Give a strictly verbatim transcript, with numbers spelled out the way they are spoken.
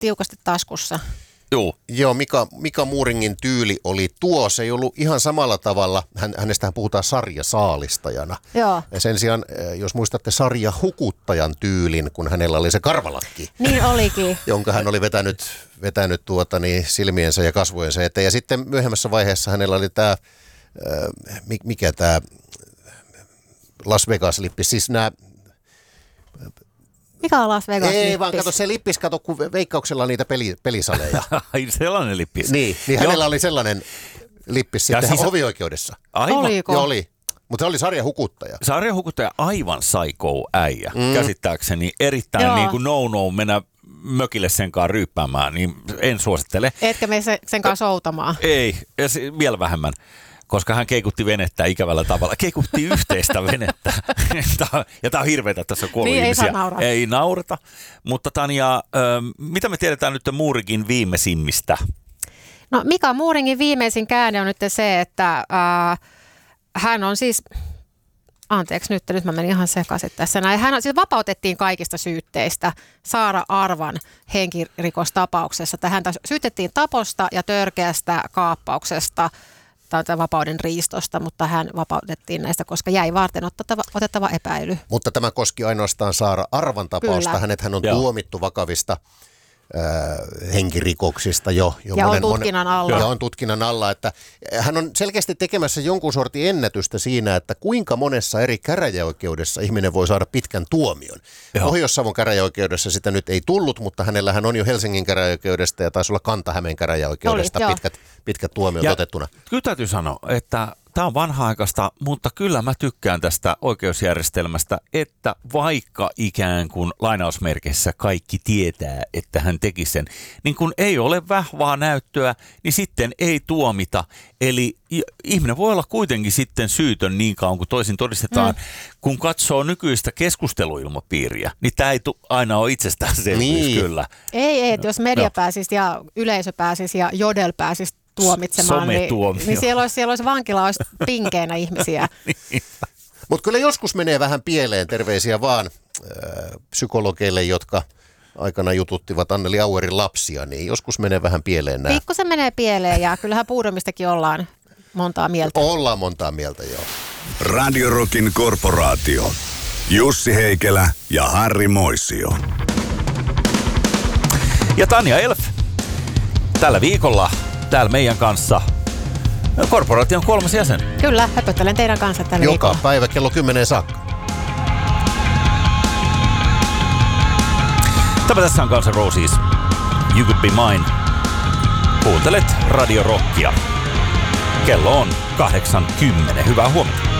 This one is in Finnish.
tiukasti taskussa. Joo. Joo, Mika, Mika Muuringin tyyli oli tuo. Se ei ollut ihan samalla tavalla. Hän, hänestähän puhutaan sarjasaalistajana. Joo. Ja sen sijaan, jos muistatte sarjahukuttajan tyylin, kun hänellä oli se karvalakki. Niin olikin. Jonka hän oli vetänyt, vetänyt tuota, niin, silmiensä ja kasvojensa eteen. Ja sitten myöhemmässä vaiheessa hänellä oli tämä, äh, mikä tämä Las Vegas-lippi, siis nämä... Mikä on Las Vegas Ei lippis? vaan kato se lippis, kato kun Veikkauksella on niitä peli, pelisaleja. Ai sellainen lippis. Niin, niin hänellä oli sellainen lippis sitten siis... hovioikeudessa. Aivan. Oliko? Joo, oli. Mutta se oli sarjahukuttaja. Sarjahukuttaja aivan psycho äijä, mm. käsittääkseni. Erittäin Joo. niin kuin no-no mennä mökille senkaan ryyppäämään, niin en suosittele. Etkä me se, sen kanssa soutamaan. Ei, ja se, vielä vähemmän. Koska hän keikutti venettä ikävällä tavalla. Keikutti yhteistä venettä. Ja tämä on hirveätä, tässä on kuollut niin, ihmisiä. ei saa naurata. Ei naurata. Mutta Tanja, äh, mitä me tiedetään nyt Muuringin viimeisimmistä? No Mika Muuringin viimeisin käänne on nyt se, että äh, hän on siis, anteeksi nyt, nyt mä menin ihan sekaisin tässä näin. Hän on, siis vapautettiin kaikista syytteistä Saara Arvan henkirikostapauksessa. Häntä syytettiin taposta ja törkeästä kaappauksesta tai vapauden riistosta, mutta hän vapautettiin näistä, koska jäi varten otettava, otettava epäily. Mutta tämä koski ainoastaan Saara Arvan tapausta. Kyllä. Hänethän on Joo. tuomittu vakavista äh, henkirikoksista jo. jo ja monen, on tutkinnan alla. Ja on tutkinnan alla. Että hän on selkeästi tekemässä jonkun sortin ennätystä siinä, että kuinka monessa eri käräjäoikeudessa ihminen voi saada pitkän tuomion. Joo. Pohjois-Savon käräjäoikeudessa sitä nyt ei tullut, mutta hänellähän on jo Helsingin käräjäoikeudesta ja taisi olla Kanta-Hämeen käräjäoikeudesta Oli, pitkät, pitkät tuomiot Ja otettuna. Kyllä täytyy sanoa, että tämä on vanha-aikaista, mutta kyllä mä tykkään tästä oikeusjärjestelmästä, että vaikka ikään kuin lainausmerkissä kaikki tietää, että hän teki sen, niin kun ei ole vahvaa näyttöä, niin sitten ei tuomita. Eli ihminen voi olla kuitenkin sitten syytön niin kauan kuin toisin todistetaan. Mm. Kun katsoo nykyistä keskusteluilmapiiriä, niin tämä ei tu- aina ole itsestäänselvyys Niin. kyllä. Ei, ei, että jos media No. pääsisi ja yleisö pääsisi ja Jodel pääsisi tuomitsemaan, niin, Sometuomio. niin siellä olisi, siellä olisi vankila, olisi pinkeinä ihmisiä. Mutta kyllä joskus menee vähän pieleen, terveisiä vaan äh, psykologeille, jotka aikana jututtivat Anneli Auerin lapsia, niin joskus menee vähän pieleen nämä. Pikkusen menee pieleen ja kyllähän Puudomistakin ollaan montaa mieltä. Ollaan montaa mieltä, joo. Radio Rockin korporaatio. Jussi Heikelä ja Harri Moisio. Ja Tanja Elf tällä viikolla täällä meidän kanssa korporaation kolmas jäsen. Kyllä, höpöttelen teidän kanssa tällä Joka viikolla. päivä kello kymmenen saakka. Tämä tässä on Guns N' Roses. You Could Be Mine. Kuuntelet Radio Rockia. Kello on kahdeksan kymmenen. Hyvää huomenta.